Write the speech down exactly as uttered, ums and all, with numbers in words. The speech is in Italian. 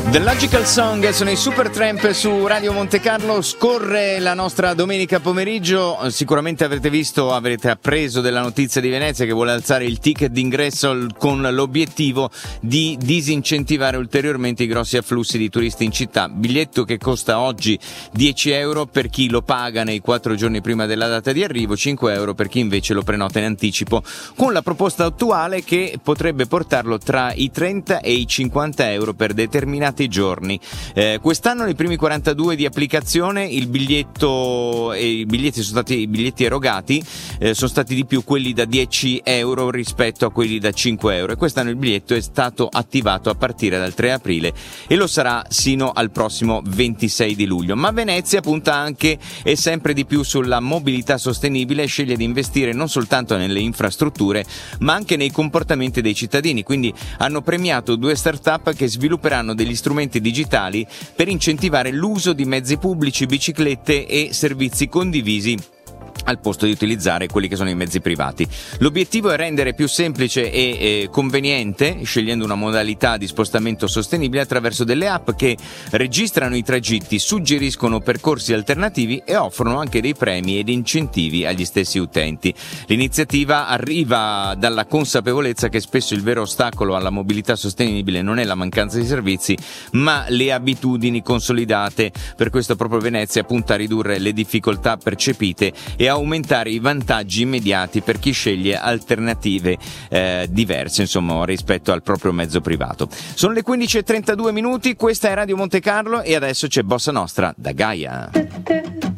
The Logical Song sono i Supertramp su Radio Monte Carlo. Scorre la nostra domenica pomeriggio. Sicuramente avrete visto, avrete appreso della notizia di Venezia che vuole alzare il ticket d'ingresso con l'obiettivo di disincentivare ulteriormente i grossi afflussi di turisti in città. Biglietto che costa oggi dieci euro per chi lo paga nei quattro giorni prima della data di arrivo, cinque euro per chi invece lo prenota in anticipo, con la proposta attuale che potrebbe portarlo tra i trenta e i cinquanta euro per determinati giorni. Eh, quest'anno nei primi quarantadue di applicazione il biglietto e i biglietti sono stati i biglietti erogati eh, sono stati di più quelli da dieci euro rispetto a quelli da cinque euro, e quest'anno il biglietto è stato attivato a partire dal tre aprile e lo sarà sino al prossimo ventisei di luglio. Ma Venezia punta anche e sempre di più sulla mobilità sostenibile e sceglie di investire non soltanto nelle infrastrutture ma anche nei comportamenti dei cittadini, quindi hanno premiato due start-up che svilupperanno degli strumenti digitali per incentivare l'uso di mezzi pubblici, biciclette e servizi condivisi al posto di utilizzare quelli che sono i mezzi privati. L'obiettivo è rendere più semplice e eh, conveniente, scegliendo una modalità di spostamento sostenibile attraverso delle app che registrano i tragitti, suggeriscono percorsi alternativi e offrono anche dei premi ed incentivi agli stessi utenti. L'iniziativa arriva dalla consapevolezza che spesso il vero ostacolo alla mobilità sostenibile non è la mancanza di servizi, ma le abitudini consolidate. Per questo proprio Venezia punta a ridurre le difficoltà percepite e a aumentare i vantaggi immediati per chi sceglie alternative eh, diverse, insomma, rispetto al proprio mezzo privato. Sono le quindici e trentadue minuti, questa è Radio Monte Carlo e adesso c'è Bossa Nostra da Gaia.